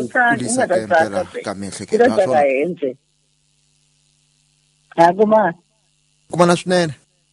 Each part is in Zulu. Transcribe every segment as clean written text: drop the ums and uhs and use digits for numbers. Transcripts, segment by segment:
kulisa ke impela kaMehlo Ira tsaka yenze. Akuma. kumana swinene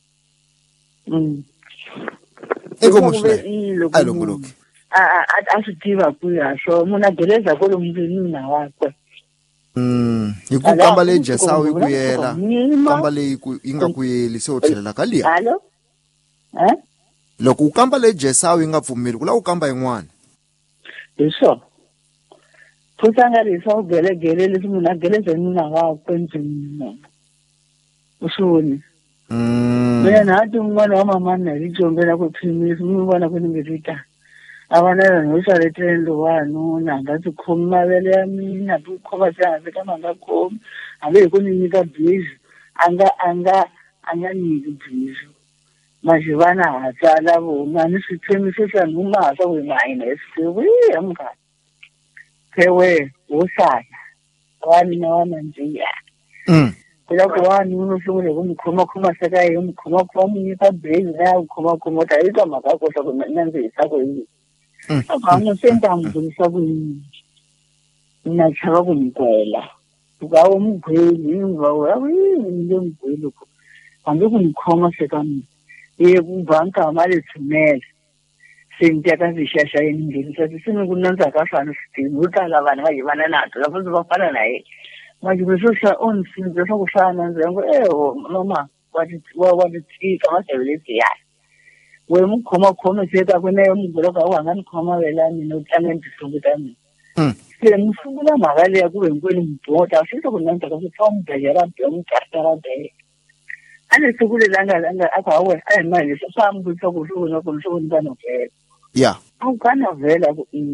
inkomo swinene ayilongoloki Asitiva kuya so muna gereza ko lomndeni na wakwe. Ikukamba leyi Jesawu ikuyela kamba leyi yi nga kuyeli se u tlhelela ka liya Allo? loko ukamba leyi Jesawu yi nga pfumeli ku la ukamba yin'wana Eso. Kusanga lesa ugelegele lesi muna gereza nina wakwe ndzini. Usuni. Mina nathi umwana wamama nalijombela kuphimisa umntwana kuningirita. Abana nosaletendo wanu nangathi khoma vele yamina bukhoma syanze kama ngakhoma abe kuninika busy anga niki busy manje bana hatsala bona nisithemisa sanuma sa wemina esiwe amka kewe usaya wani na wana njiya kula kwani unosungule kumkhoma sakaye umkhoma unika busy na umkhoma tayika makako sa kunanze isako yi Akamo senta ngizisa kuyini. Mina chaba kumkwela. Ukawo umgweli ngwawo awini ngweli ko. Ande kumkhoma sekami. Kubanka mali thumela. Senta kazishasha endini sathi sinokunanza kafana sidini utala bana bayibana nato lapho zibafana naye. Manje besosha onsinze sokushana nzengo noma wathi kama sebelisi yakhe. Khoma seta kwena umgolo ka wangani khoma vela mina utalenti sokutami se mfungula magale ya kuwe ngweni mbota asito kunanza ka from dajara bem kartara de ane sokule langa akawe ayimali sosambu sokushuna kunshona ke ya ukana vela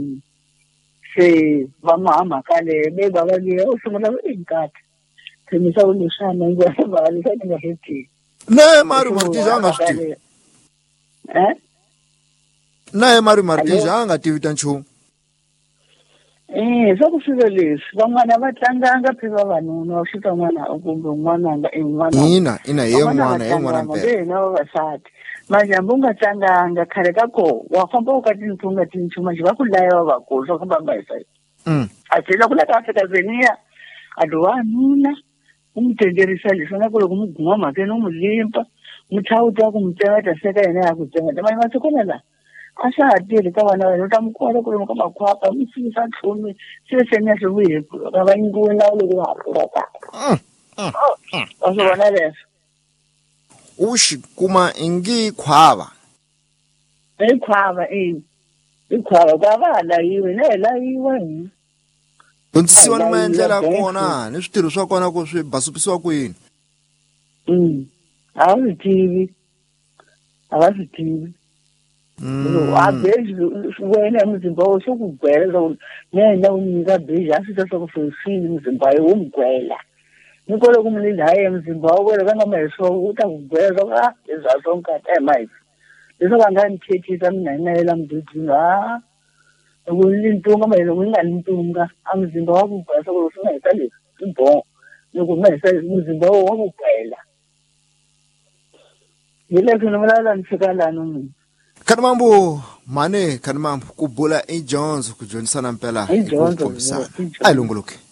se vamama kale beba baliye usungula inkati themisa ulishana ngiyaba balisa ngahethi ne mari martija anga swi naye mari martija anga tivita nchumu sokufika lesi van'wana va tlanganga phiva vanuna fika n'wana kumbe n'wananga ina ye n'wana mpela na vavasati manje hambi u nga tlanganga khale ka ko wa famba u ka tintunga tinchu manje va ku laya va ku swa ku bamba hi sayi a tlhela ku la ka Afrika-Dzenia a do wanuna u n'wi tenderisa leswi na ku loko mu guma makeni u n'wi limpa muthawuta ku mitsengeta seka yena ya ku tsengeta manje masikona la a swa ha tirhi ka vana wena u ta mukola ku lomu ka makhwapa mi fikisa ntlhumi se senya swi vuye ka va nyikiwe nawu loko va ha tlula kahle wa swi vona leswo u xi kuma ingi khwava ikhwava ka va ha layiwe na hi layiwa hina dyondzisiwa ni maendlela ya kona ni switirho swa kona ku swi basupisiwa kwini a va swi tivi a beji wena muzimba wo swo ku gwela loko nenda u nyika beji a swi ta swa ku swini muzimba wo mugwela ni ko loko munhu hayi muzimba wa wena va nga maheswo u ta ku gwela swa ku leswi swo nkata hi mahisi leswi va nga ni khethisa mina na yela mududini loko ni ntunga mahelo loko ni nga ni ntunga a muzimba wa ku gwela swa ku swi nga hisa leswi swi boho loko ma hisa muzimba wo wa ku gwela hi leswi ni vulavula ni fika lani mina Khanimambo mane khanimambo ku bula i dyondzo ku dyondzisana mpela i dyondzo ayilongoloki